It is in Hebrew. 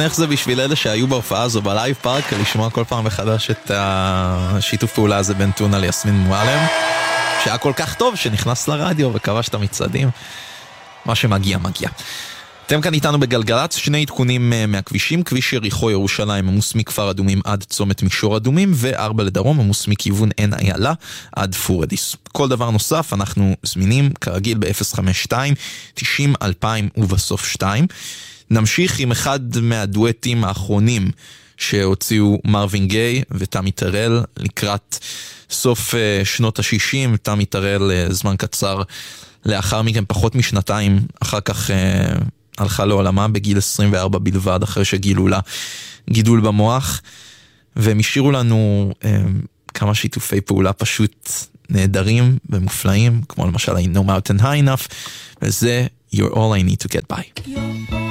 איך זה בשביל אלה שהיו בהופעה הזו בלייב פארק, לשמוע כל פעם מחדש את השיתוף פעולה הזה בין טונה ליסמין מועלם, שהיה כל כך טוב שנכנס לרדיו וכבש את המצעדים. מה שמגיע מגיע. אתם כאן איתנו בגלגלץ, שני עדכונים מהכבישים, כביש יריחו ירושלים עמוס מכפר אדומים עד צומת מישור אדומים, ו4 לדרום עמוס מכיוון עין איילה עד פורדיס. כל דבר נוסף אנחנו זמינים כרגיל ב-052-90-2000 ובסוף 2. נמשיך עם אחד מהדואטים האחרונים שהוציאו מרווין גיי ותמי טרל לקראת סוף שנות ה-60. תמי טרל זמן קצר לאחר מכן, פחות משנתיים אחר כך, הלכה לעולמה בגיל 24 בלבד, אחרי שגילו לה גידול במוח, והם השאירו לנו כמה שיתופי פעולה פשוט נהדרים ומופלאים, כמו למשל No Mountain High Enough, וזה You're All I Need to Get By.